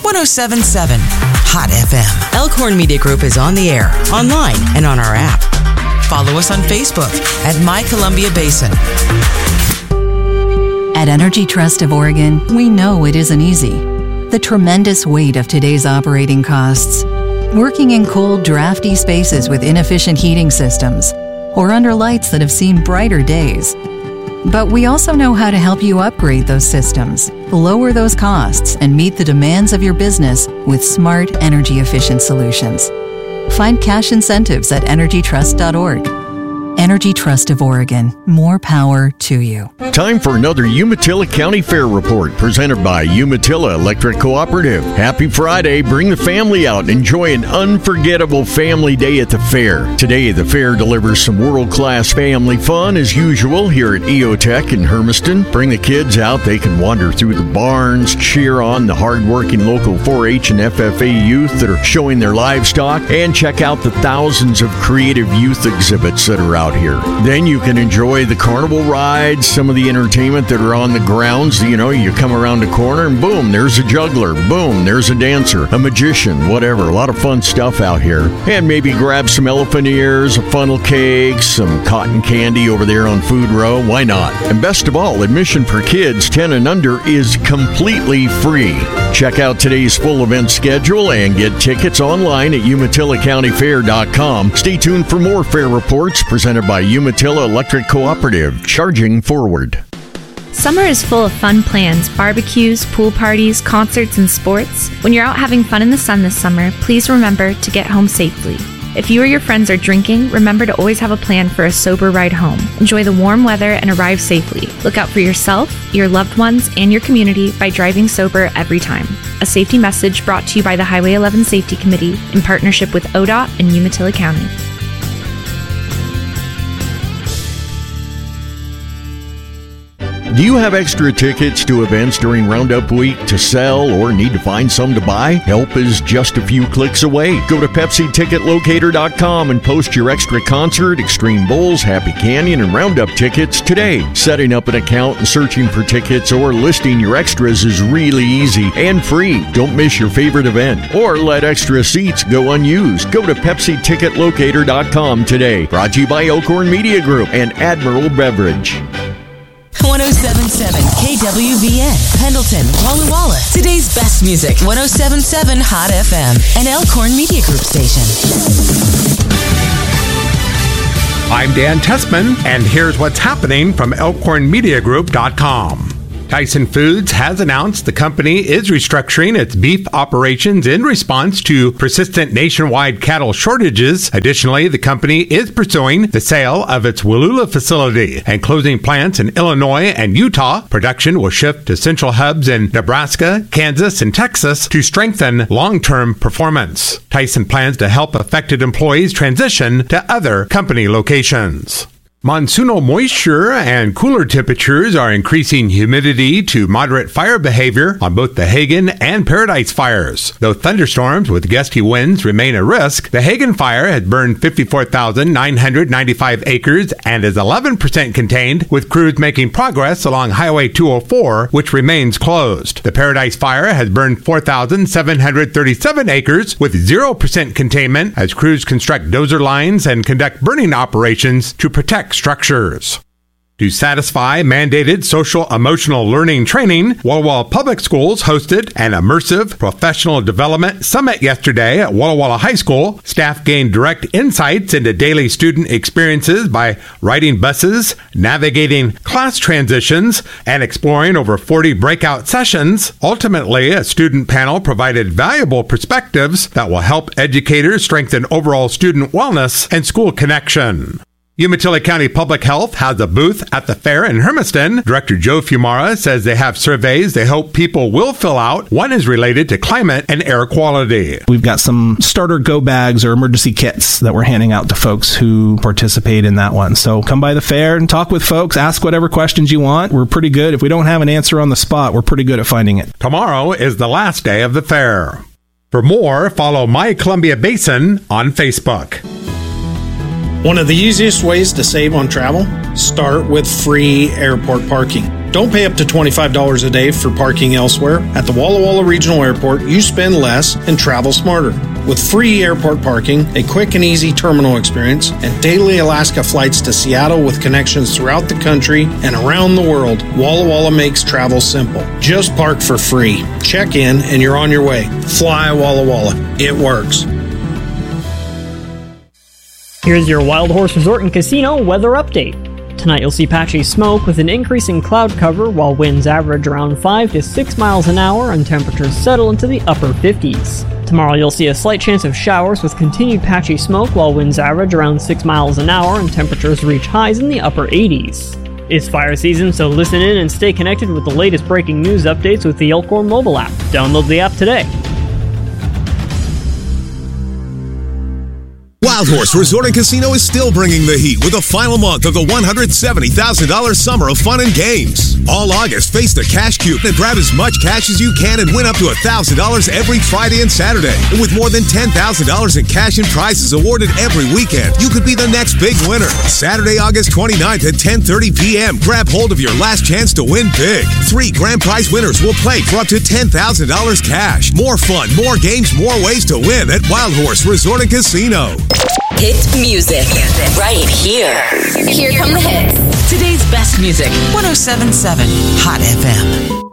107.7 Hot FM. Elkhorn Media Group is on the air, online, and on our app. Follow us on Facebook at My Columbia Basin. At Energy Trust of Oregon, we know it isn't easy. The tremendous weight of today's operating costs, working in cold, drafty spaces with inefficient heating systems, or under lights that have seen brighter days. But we also know how to help you upgrade those systems, lower those costs, and meet the demands of your business with smart, energy-efficient solutions. Find cash incentives at energytrust.org. Energy Trust of Oregon. More power to you. Time for another Umatilla County Fair Report presented by Umatilla Electric Cooperative. Happy Friday. Bring the family out and enjoy an unforgettable family day at the fair. Today, the fair delivers some world-class family fun as usual here at EOTech in Hermiston. Bring the kids out. They can wander through the barns, cheer on the hardworking local 4-H and FFA youth that are showing their livestock, and check out the thousands of creative youth exhibits that are out here. Then you can enjoy the carnival rides, some of the entertainment that are on the grounds. You know, you come around the corner and boom, there's a juggler. Boom, there's a dancer, a magician, whatever. A lot of fun stuff out here. And maybe grab some elephant ears, a funnel cake, some cotton candy over there on Food Row. Why not? And best of all, admission for kids 10 and under is completely free. Check out today's full event schedule and get tickets online at UmatillaCountyFair.com. Stay tuned for more fair reports presented by Umatilla Electric Cooperative, charging forward. Summer is full of fun plans, barbecues, pool parties, concerts, and sports. When you're out having fun in the sun this summer, please remember to get home safely. If you or your friends are drinking, remember to always have a plan for a sober ride home. Enjoy the warm weather and arrive safely. Look out for yourself, your loved ones, and your community by driving sober every time. A safety message brought to you by the Highway 11 Safety Committee in partnership with ODOT and Umatilla County. Do you have extra tickets to events during Roundup Week to sell or need to find some to buy? Help is just a few clicks away. Go to PepsiTicketLocator.com and post your extra concert, Extreme Bowls, Happy Canyon, and Roundup tickets today. Setting up an account and searching for tickets or listing your extras is really easy and free. Don't miss your favorite event or let extra seats go unused. Go to PepsiTicketLocator.com today. Brought to you by Elkhorn Media Group and Admiral Beverage. 107.7 KWVN, Pendleton, Walla Walla. Today's best music, 107.7 Hot FM, an Elkhorn Media Group station. I'm Dan Tessman, and here's what's happening from ElkhornMediaGroup.com. Tyson Foods has announced the company is restructuring its beef operations in response to persistent nationwide cattle shortages. Additionally, the company is pursuing the sale of its Wallula facility and closing plants in Illinois and Utah. Production will shift to central hubs in Nebraska, Kansas, and Texas to strengthen long-term performance. Tyson plans to help affected employees transition to other company locations. Monsoonal moisture and cooler temperatures are increasing humidity to moderate fire behavior on both the Hagen and Paradise fires. Though thunderstorms with gusty winds remain a risk, the Hagen fire has burned 54,995 acres and is 11% contained, with crews making progress along Highway 204, which remains closed. The Paradise fire has burned 4,737 acres with 0% containment as crews construct dozer lines and conduct burning operations to protect structures. To satisfy mandated social-emotional learning training, Walla Walla Public Schools hosted an immersive professional development summit yesterday at Walla Walla High School. Staff gained direct insights into daily student experiences by riding buses, navigating class transitions, and exploring over 40 breakout sessions. Ultimately, a student panel provided valuable perspectives that will help educators strengthen overall student wellness and school connection. Umatilla County Public Health has a booth at the fair in Hermiston. Director Joe Fumara says they have surveys they hope people will fill out. One is related to climate and air quality. We've got some starter go bags or emergency kits that we're handing out to folks who participate in that one. So come by the fair and talk with folks, ask whatever questions you want. We're pretty good. If we don't have an answer on the spot, we're pretty good at finding it. Tomorrow is the last day of the fair. For more, follow My Columbia Basin on Facebook. One of the easiest ways to save on travel, start with free airport parking. Don't pay up to $25 a day for parking elsewhere. At the Walla Walla Regional Airport, you spend less and travel smarter. With free airport parking, a quick and easy terminal experience, and daily Alaska flights to Seattle with connections throughout the country and around the world, Walla Walla makes travel simple. Just park for free. Check in and you're on your way. Fly Walla Walla. It works. Here's your Wild Horse Resort and Casino weather update. Tonight you'll see patchy smoke with an increasing cloud cover while winds average around 5 to 6 miles an hour and temperatures settle into the upper 50s. Tomorrow you'll see a slight chance of showers with continued patchy smoke while winds average around 6 miles an hour and temperatures reach highs in the upper 80s. It's fire season, so listen in and stay connected with the latest breaking news updates with the Elkhorn mobile app. Download the app today. Wild Horse Resort and Casino is still bringing the heat with the final month of the $170,000 Summer of Fun and Games. All August, face the Cash Cube and grab as much cash as you can and win up to $1,000 every Friday and Saturday. And with more than $10,000 in cash and prizes awarded every weekend, you could be the next big winner. Saturday, August 29th at 10:30 p.m. Grab hold of your last chance to win big. 3 grand prize winners will play for up to $10,000 cash. More fun, more games, more ways to win at Wild Horse Resort and Casino. Hit music right here. Here come the hits. Today's best music, 107.7 Hot FM.